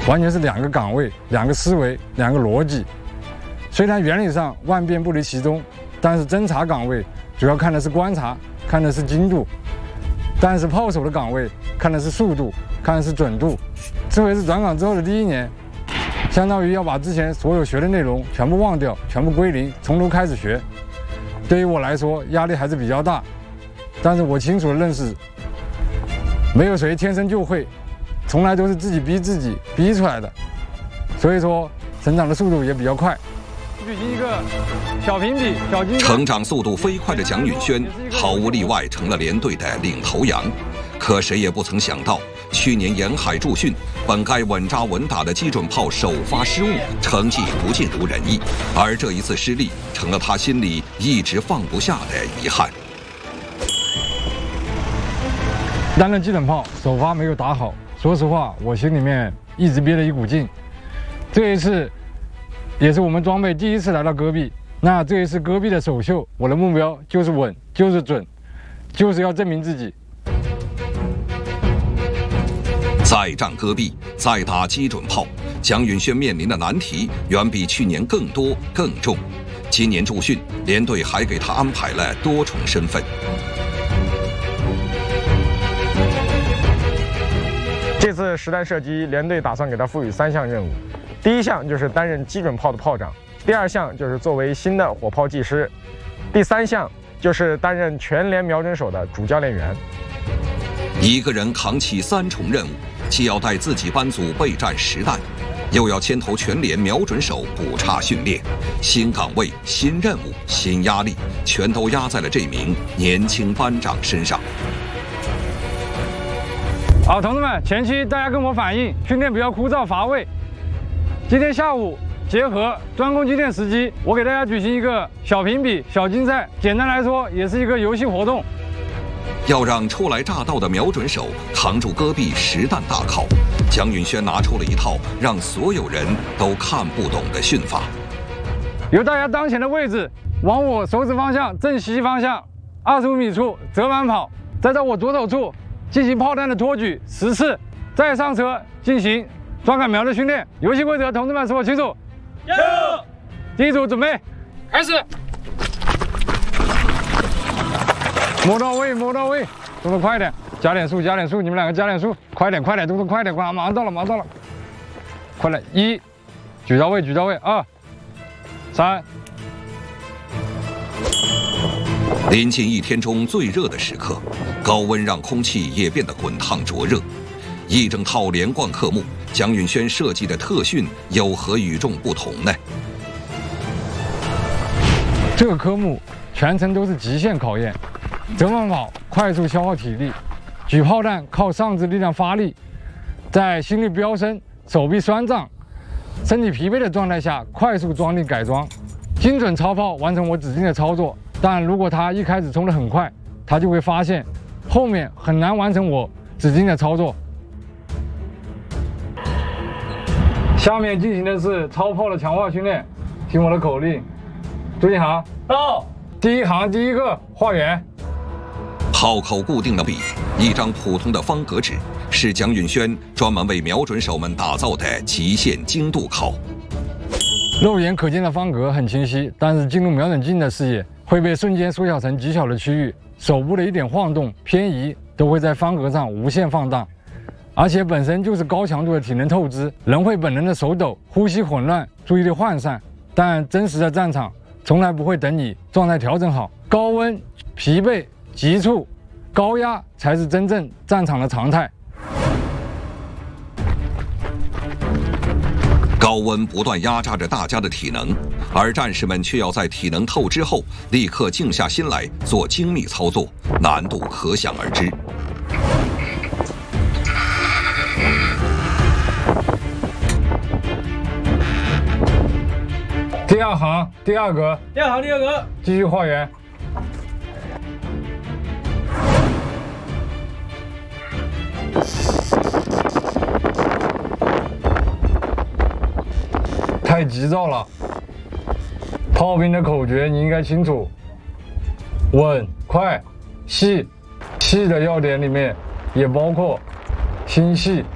完全是两个岗位、两个思维、两个逻辑。虽然原理上万变不离其宗，但是侦察岗位主要看的是观察，看的是精度；但是炮手的岗位看的是速度，看的是准度。这回是转岗之后的第1年，相当于要把之前所有学的内容全部忘掉，全部归零，从头开始学。对于我来说，压力还是比较大，但是我清楚地认识，没有谁天生就会，从来都是自己逼自己逼出来的，所以说成长的速度也比较快。举行一个小评比、小竞赛。 成长速度飞快的蒋允轩，毫无例外成了连队的领头羊。可谁也不曾想到，去年沿海驻训，本该稳扎稳打的基准炮首发失误，成绩不尽如人意。而这一次失利，成了他心里一直放不下的遗憾。 担任基准炮首发没有打好，说实话，我心里面一直憋了一股劲。这一次也是我们装备第一次来到戈壁，那这一次戈壁的首秀，我的目标就是稳，就是准，就是要证明自己。 再战戈壁，再打基准炮，蒋允轩面临的难题远比去年更多更重。今年驻训，连队还给他安排了多重身份。 这次实弹射击，连队打算给他赋予3项任务。第一项就是担任基准炮的炮长，第2项就是作为新的火炮技师，第3项就是担任全连瞄准手的主教练员。 一个人扛起3重任务，既要带自己班组备战实弹，又要牵头全连瞄准手补差训练，新岗位、新任务、新压力，全都压在了这名年轻班长身上。 好，同志们，前期大家跟我反映，训练比较枯燥乏味。今天下午结合专攻击练时机，我给大家举行一个小评比、小竞赛。简单来说，也是一个游戏活动。 要让初来乍到的瞄准手扛住戈壁实弹大考，蒋允轩拿出了一套让所有人都看不懂的训法。 由大家当前的位置往我手指方向正西方向25米处折返跑，再到我左手处进行炮弹的托举10次，再上车进行抓杆瞄的训练。游戏规则，同志们是否清楚？ 有。 第一组准备， 开始。 摸到位，摸到位，动作快点，加点速，加点速，你们2个加点速，快点，快点，动作快点，马上到了，马上到了，快点，1，举到位，举到位，2、3。 临近1天中最热的时刻，高温让空气也变得滚烫灼热。一整套连贯科目，蒋允轩设计的特训有何与众不同呢？ 这个科目全程都是极限考验，折返跑快速消耗体力，举炮弹靠上肢力量发力，在心率飙升、手臂酸胀、身体疲惫的状态下快速装订改装，精准超炮完成我指定的操作。但如果他一开始冲得很快，他就会发现后面很难完成我指定的操作。下面进行的是超炮的强化训练，听我的口令，注意行，到。第一行第一个画圆。 炮口固定的笔，一张普通的方格纸，是蒋允轩专门为瞄准手们打造的极限精度考。 肉眼可见的方格很清晰，但是进入瞄准镜的视野会被瞬间缩小成极小的区域，手部的一点晃动、偏移都会在方格上无限放大。而且本身就是高强度的体能透支，人会本能的手抖、呼吸混乱、注意力涣散。但真实的战场从来不会等你状态调整好，高温、疲惫、急促、高压才是真正战场的常态。 高温不断压榨着大家的体能，而战士们却要在体能透支后立刻静下心来做精密操作，难度可想而知。 第2行第2格， 第2行第2格， 继续画圆。太急躁了，炮兵的口诀你应该清楚：稳、快、细。细的要点里面也包括心细、